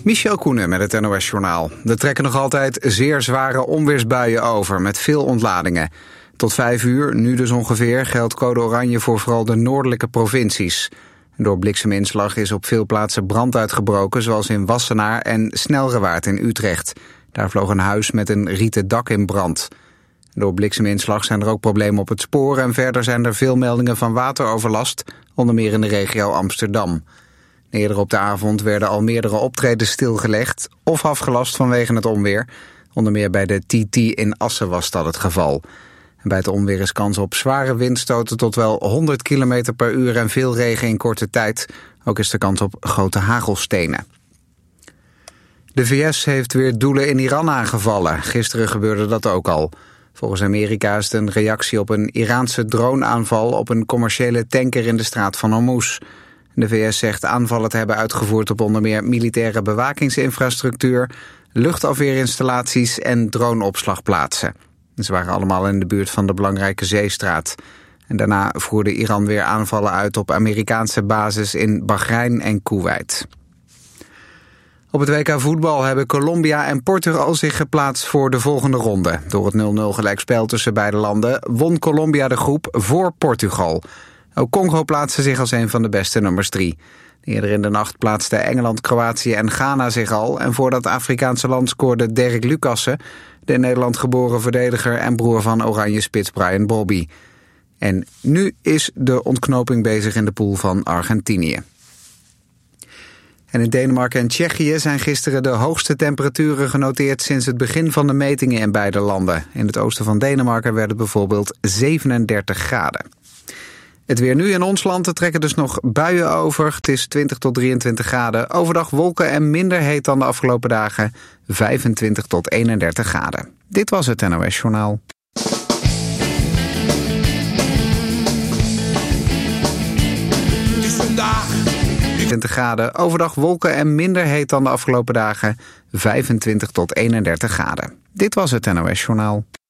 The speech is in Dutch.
Michel Koenen met het NOS-journaal. Er trekken nog altijd zeer zware onweersbuien over, met veel ontladingen. Tot 5 uur, nu dus ongeveer, geldt code oranje voor vooral de noordelijke provincies. Door blikseminslag is op veel plaatsen brand uitgebroken, zoals in Wassenaar en Snelrewaard in Utrecht. Daar vloog een huis met een rieten dak in brand. Door blikseminslag zijn er ook problemen op het spoor en verder zijn er veel meldingen van wateroverlast, onder meer in de regio Amsterdam. Eerder op de avond werden al meerdere optredens stilgelegd of afgelast vanwege het onweer. Onder meer bij de TT in Assen was dat het geval. En bij het onweer is kans op zware windstoten tot wel 100 km per uur en veel regen in korte tijd. Ook is de kans op grote hagelstenen. De VS heeft weer doelen in Iran aangevallen. Gisteren gebeurde dat ook al. Volgens Amerika is het een reactie op een Iraanse droneaanval op een commerciële tanker in de straat van Hormuz. De VS zegt aanvallen te hebben uitgevoerd op onder meer militaire bewakingsinfrastructuur, luchtafweerinstallaties en droneopslagplaatsen. Ze waren allemaal in de buurt van de belangrijke zeestraat. En daarna voerde Iran weer aanvallen uit op Amerikaanse bases in Bahrein en Koeweit. Op het WK voetbal hebben Colombia en Portugal zich geplaatst voor de volgende ronde. Door het 0-0 gelijkspel tussen beide landen won Colombia de groep voor Portugal. Ook Congo plaatste zich als een van de beste nummers 3. Eerder in de nacht plaatsten Engeland, Kroatië en Ghana zich al. En voor dat Afrikaanse land scoorde Derek Lucassen, de in Nederland geboren verdediger en broer van Oranje spits Brian Brobby. En nu is de ontknoping bezig in de pool van Argentinië. En in Denemarken en Tsjechië zijn gisteren de hoogste temperaturen genoteerd sinds het begin van de metingen in beide landen. In het oosten van Denemarken werd het bijvoorbeeld 37 graden. Het weer nu in ons land, er trekken dus nog buien over. Het is 20 tot 23 graden. Overdag wolken en minder heet dan de afgelopen dagen. 25 tot 31 graden. Dit was het NOS Journaal. Het is vandaag 20 graden. Overdag wolken en minder heet dan de afgelopen dagen. 25 tot 31 graden. Dit was het NOS Journaal.